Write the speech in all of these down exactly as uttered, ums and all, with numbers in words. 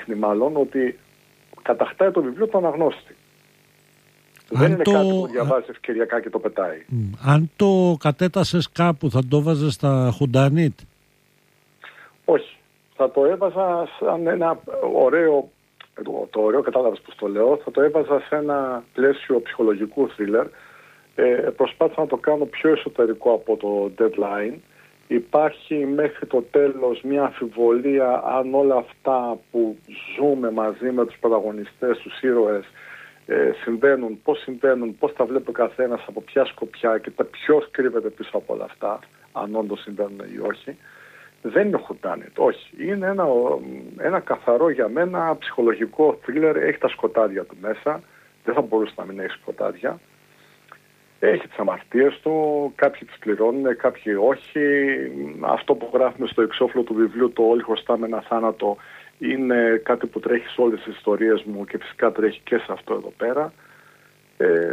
δείχνει μάλλον ότι καταχτάει το βιβλίο του αναγνώστη. Αν δεν είναι το... κάτι που διαβάζει ευκαιριακά και το πετάει. Αν το κατέτασες κάπου, θα το βάζες στα Χουντανίτ? Όχι. Θα το έβαζα σαν ένα ωραίο, το, το ωραίο κατάλαβες πως το λέω, θα το έβαζα σε ένα πλαίσιο ψυχολογικού θρίλερ. Ε, προσπάθησα να το κάνω πιο εσωτερικό από το deadline. Υπάρχει μέχρι το τέλος μια αμφιβολία αν όλα αυτά που ζούμε μαζί με τους πρωταγωνιστές, τους ήρωες, ε, συμβαίνουν, πώς συμβαίνουν, πώς τα βλέπει ο καθένας, από ποια σκοπιά και τα ποιος κρύβεται πίσω από όλα αυτά, αν όντως συμβαίνουν ή όχι. Δεν είναι χουτάνιτ, όχι. Είναι ένα, ένα καθαρό για μένα ψυχολογικό θρίλερ, έχει τα σκοτάδια του μέσα, δεν θα μπορούσε να μην έχει σκοτάδια. Έχει τις αμαρτίες του, κάποιοι τις πληρώνουν, κάποιοι όχι. Αυτό που γράφουμε στο εξώφυλλο του βιβλίου, το «Όλοι χρωστάμε ένα θάνατο», είναι κάτι που τρέχει σε όλες τις ιστορίες μου και φυσικά τρέχει και σε αυτό εδώ πέρα. Ε, ε,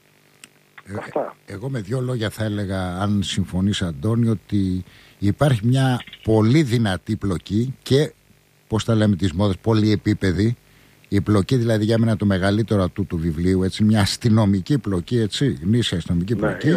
αυτά. Εγώ με δύο λόγια θα έλεγα, αν συμφωνείς Αντώνη, ότι υπάρχει μια πολύ δυνατή πλοκή και, πώς τα λέμε τις μόδες, πολυεπίπεδη. Η πλοκή δηλαδή για μένα το μεγαλύτερο ατού του βιβλίου, έτσι, μια αστυνομική πλοκή, έτσι, γνήσια αστυνομική ναι, πλοκή,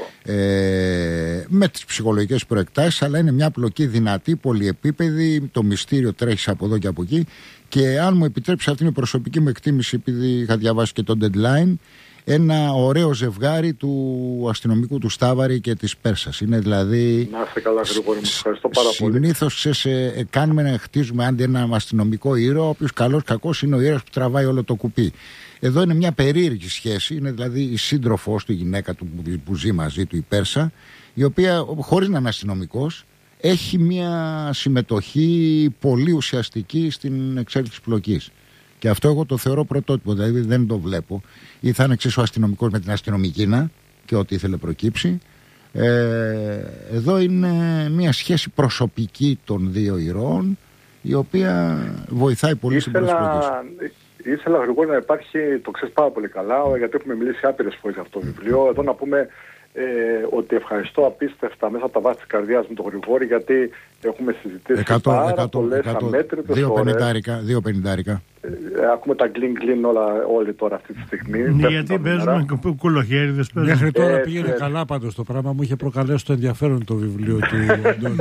ε, με τις ψυχολογικές προεκτάσεις, αλλά είναι μια πλοκή δυνατή, πολυεπίπεδη, το μυστήριο τρέχει από εδώ και από εκεί. Και αν μου επιτρέψει, αυτή είναι η προσωπική μου εκτίμηση, επειδή είχα διαβάσει και το deadline, ένα ωραίο ζευγάρι του αστυνομικού του Στάβαρη και της Πέρσας. Είναι δηλαδή. Να είστε καλά, Γρηγόρη μου. Ευχαριστώ πάρα πολύ. Συνήθως σε, κάνουμε να χτίζουμε άντι ένα αστυνομικό ήρωα, ο οποίος καλός κακός είναι ο ήρωας που τραβάει όλο το κουπί. Εδώ είναι μια περίεργη σχέση. Είναι δηλαδή η σύντροφός του, η γυναίκα του που, που ζει μαζί του, η Πέρσα, η οποία, χωρίς να είναι αστυνομικός, έχει μια συμμετοχή πολύ ουσιαστική στην εξέλιξη της πλοκής. Και αυτό εγώ το θεωρώ πρωτότυπο, δηλαδή δεν το βλέπω. Ή θα είναι εξίσου αστυνομικός με την αστυνομικήνα και ό,τι ήθελε προκύψει. Ε, εδώ είναι μια σχέση προσωπική των δύο ηρώων, η οποία βοηθάει πολύ στην προσωπική. Ήθελα, Γρηγόρη, να υπάρχει, το ξέρεις πάρα πολύ καλά, γιατί έχουμε μιλήσει άπειρες φορές για αυτό το βιβλίο. Εδώ να πούμε ε, ότι ευχαριστώ απίστευτα μέσα από τα βάθη της καρδιάς μου τον Γρηγόρη, γιατί έχουμε συζητήσει εκατό, πάρα εκατό, πολλές αμέτρητες ώρες. Δύο πενηντάρικα. Ε, ακούμε τα γκλιν γκλιν όλα, όλοι τώρα αυτή τη στιγμή. Ναι, γιατί παίζουμε κουλοχέριδες. Μέχρι τώρα ε, πήγαινε ε, καλά πάντως το πράγμα. Μου είχε προκαλέσει το ενδιαφέρον το βιβλίο του Αντώνη.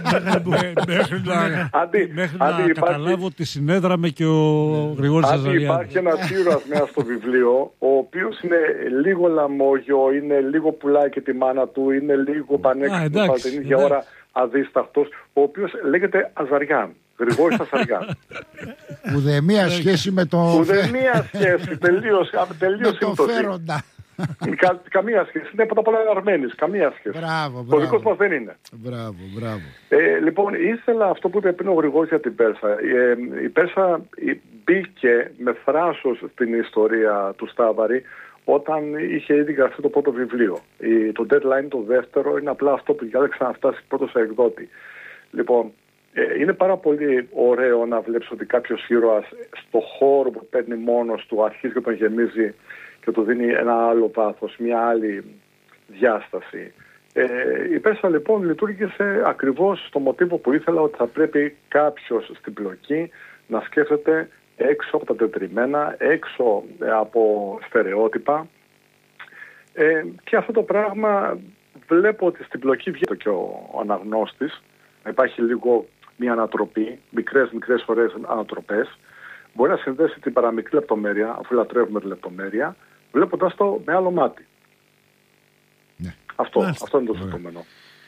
Μέχρι να καταλάβω ότι συνέδραμε και ο Γρηγόρης Αζαριάδης. Υπάρχει ένας ήρωας μέσα στο βιβλίο, ο οποίος είναι λίγο λαμόγιο, είναι λίγο πουλάει και τη μάνα του, είναι λίγο πανέξυπνο την ίδια ώρα αδίσταχτος, ο οποίος λέγεται Αζαριάν. Γρηγόρης Αζαριάν. Ουδέμια σχέση με το. Ουδέμια σχέση. Τελείως συμφέροντα. Κα, καμία σχέση. Είναι πρώτα απ' όλα Αρμένης. Καμία σχέση. Μπράβο, το δικό μας δεν είναι. Μπράβο, μπράβο. Ε, λοιπόν, ήθελα αυτό που είπε πριν ο Γρηγόρης για την Πέρσα. Ε, η Πέρσα μπήκε με θράσος στην ιστορία του Στάβαρη όταν είχε ήδη γραφτεί το πρώτο βιβλίο. Η, το deadline το δεύτερο είναι απλά αυτό που διάλεξα να φτάσει πρώτο σε εκδότη. Λοιπόν, Ε, είναι πάρα πολύ ωραίο να βλέπεις ότι κάποιος ήρωας στο χώρο που παίρνει μόνος του αρχίζει και τον γεμίζει και του δίνει ένα άλλο βάθος, μια άλλη διάσταση. Ε, η Πέρσα λοιπόν λειτουργήσε ακριβώς στο μοτίβο που ήθελα, ότι θα πρέπει κάποιος στην πλοκή να σκέφτεται έξω από τα τετριμμένα, έξω από στερεότυπα. Ε, και αυτό το πράγμα βλέπω ότι στην πλοκή βγαίνει και ο, ο αναγνώστης. Υπάρχει λίγο μια ανατροπή, μικρές μικρές φορές ανατροπές. Μπορεί να συνδέσει την παραμικρή λεπτομέρεια, αφού λατρεύουμε τη λεπτομέρεια, βλέποντας το με άλλο μάτι. Ναι. Αυτό, αυτό είναι το ζητούμενο.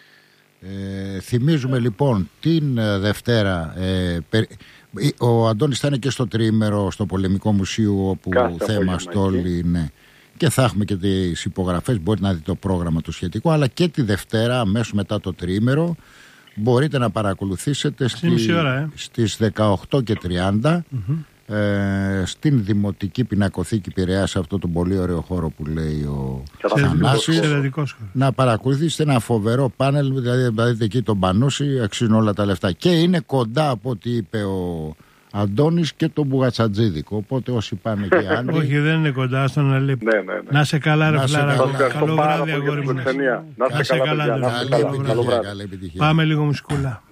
Ε, θυμίζουμε λοιπόν την Δευτέρα, ε, περι... ο Αντώνης θα είναι και στο τριήμερο στο Πολεμικό Μουσείο, όπου θα είμαστε όλοι, ναι. Και θα έχουμε και τις υπογραφές, μπορείτε να δείτε το πρόγραμμα το σχετικό, αλλά και τη Δευτέρα, αμέσως μετά το τριήμερο, μπορείτε να παρακολουθήσετε στη, ώρα, ε. στις δεκαοκτώ και τριάντα mm-hmm. ε, στην Δημοτική Πινακοθήκη Πειραιάς, σε αυτό τον πολύ ωραίο χώρο που λέει ο Θανάσης, να παρακολουθήσετε ένα φοβερό πάνελ, δηλαδή να δείτε εκεί τον Πανούση, αξίζουν όλα τα λεφτά και είναι κοντά από ό,τι είπε ο Αντώνης και τον Μπουγατσατζίδικο, οπότε όσοι πάνε και άλλοι. Όχι, δεν είναι κοντά στον Αλέπη. Ναι, ναι, ναι. Να σε καλά, ρε Φλάρα. Καλό βράδυ, αγόρι μου. Να σε καλά, καλό βράδυ. Πάμε λίγο μουσικούλα.